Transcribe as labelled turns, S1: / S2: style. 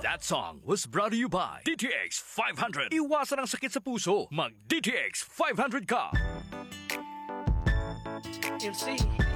S1: That song was brought to you by DTX 500. Iwasan ang sakit sa puso. Mag DTX 500 ka.
S2: You see,